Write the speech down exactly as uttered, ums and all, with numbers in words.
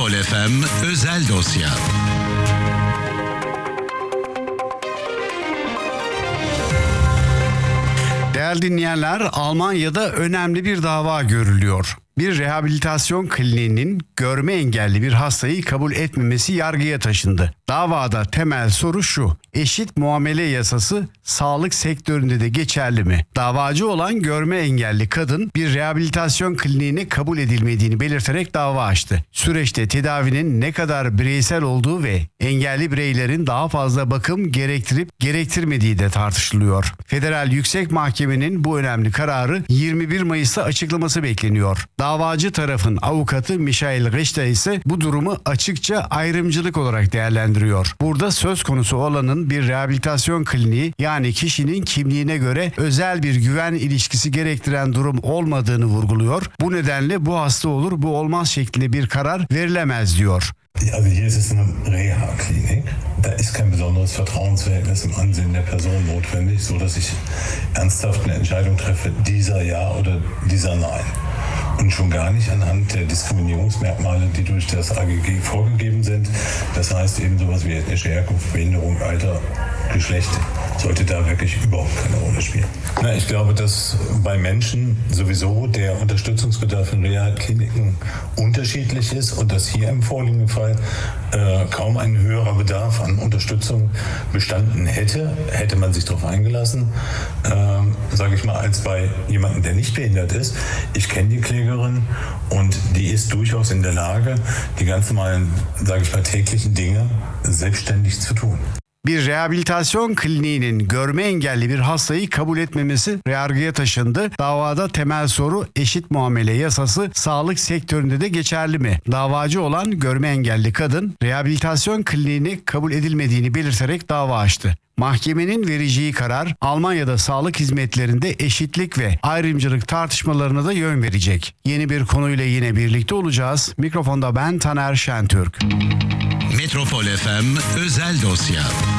Metropol F M özel dosya. Değerli dinleyenler, Almanya'da önemli bir dava görülüyor. Bir rehabilitasyon kliniğinin görme engelli bir hastayı kabul etmemesi yargıya taşındı. Davada temel soru şu: eşit muamele yasası sağlık sektöründe de geçerli mi? Davacı olan görme engelli kadın bir rehabilitasyon kliniğine kabul edilmediğini belirterek dava açtı. Süreçte tedavinin ne kadar bireysel olduğu ve engelli bireylerin daha fazla bakım gerektirip gerektirmediği de tartışılıyor. Federal Yüksek Mahkemenin bu önemli kararı yirmi bir Mayıs'ta açıklaması bekleniyor. Davacı tarafın avukatı Michael Richter ise bu durumu açıkça ayrımcılık olarak değerlendiriyor. Burada söz konusu olanın bir rehabilitasyon kliniği, yani kişinin kimliğine göre özel bir güven ilişkisi gerektiren durum olmadığını vurguluyor. Bu nedenle bu hasta olur, bu olmaz şeklinde bir karar verilemez diyor. Also hier ist es eine Reha-Klinik. Da ist kein besonderes Vertrauensverhältnis im Ansehen der Person notwendig, so dass ich ernsthaft eine Entscheidung treffe, dieser ja oder dieser nein. Und schon gar nicht anhand der Diskriminierungsmerkmale, die durch das A G G vorgegeben sind. Das heißt eben sowas wie ethnische Herkunft, Behinderung, Alter, Geschlecht sollte da wirklich überhaupt keine Rolle spielen. Na, ich glaube, dass bei Menschen sowieso der Unterstützungsbedarf in Reha-Kliniken unterschiedlich ist und dass hier im vorliegenden Fall äh, kaum ein höherer Bedarf an Unterstützung bestanden hätte, hätte man sich darauf eingelassen, äh, sage ich mal, als bei jemandem, der nicht behindert ist. Ich kenne die Klägerin und die ist durchaus in der Lage, die ganz normalen, sage ich mal, täglichen Dinge selbstständig zu tun. Bir rehabilitasyon kliniğinin görme engelli bir hastayı kabul etmemesi yargıya taşındı. Davada temel soru eşit muamele yasası sağlık sektöründe de geçerli mi? Davacı olan görme engelli kadın rehabilitasyon kliniğine kabul edilmediğini belirterek dava açtı. Mahkemenin vereceği karar Almanya'da sağlık hizmetlerinde eşitlik ve ayrımcılık tartışmalarına da yön verecek. Yeni bir konuyla yine birlikte olacağız. Mikrofonda ben Taner Şentürk. Metropol F M özel dosya.